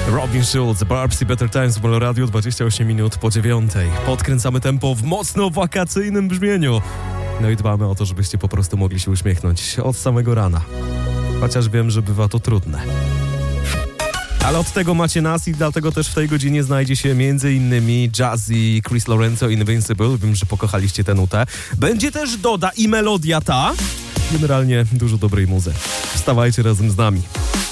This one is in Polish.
Robin Schulz, Barbs i Better Times w Radio 28 minut po 9. Podkręcamy tempo w mocno wakacyjnym brzmieniu. No i dbamy o to, żebyście po prostu mogli się uśmiechnąć od samego rana. Chociaż wiem, że bywa to trudne. Ale od tego macie nas i dlatego też w tej godzinie znajdzie się m.in. Jazzy, Chris Lorenzo, Invincible. Wiem, że pokochaliście tę nutę. Będzie też Doda i melodia ta. Generalnie dużo dobrej muzy. Wstawajcie razem z nami.